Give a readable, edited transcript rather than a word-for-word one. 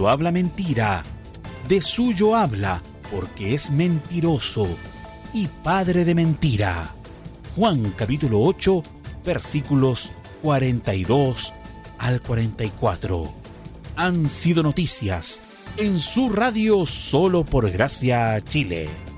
cuando habla mentira, de suyo habla porque es mentiroso y padre de mentira. Juan capítulo 8, versículos 42 al 44. Han sido noticias en su radio Solo por Gracia Chile.